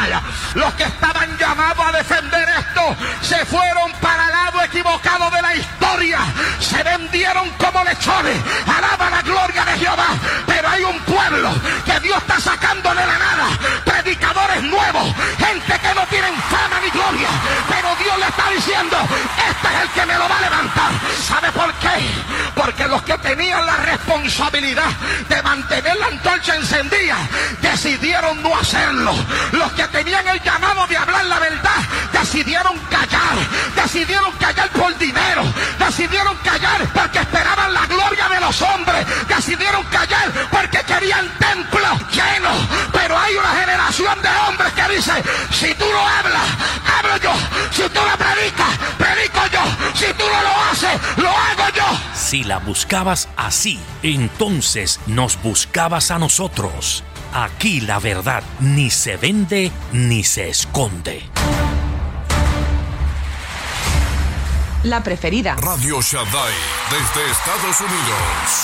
Los que estaban llamados a defender esto se fueron para el lado equivocado de la historia. Se vendieron como lechones. Alaba la gloria de Jehová. Pero hay un pueblo que Dios está sacando de la nada. Predicadores nuevos. Gente que no tienen fama ni gloria. Pero Dios le está diciendo, este es el que me lo va a levantar. ¿Sabe por qué? Porque los que tenían la responsabilidad de mantener la antorcha encendida decidieron no hacerlo. Los que tenían el llamado de hablar la verdad decidieron callar por dinero, decidieron callar porque esperaban la gloria de los hombres, decidieron callar porque querían templos llenos. Pero hay una generación de hombres que dice, si tú lo hablas, hablo yo. Si tú lo predicas, predico yo. Si tú no lo haces, lo hago yo. Si la buscabas así, entonces nos buscabas a nosotros. Aquí la verdad ni se vende ni se esconde. La preferida. Radio Shaddai, desde Estados Unidos.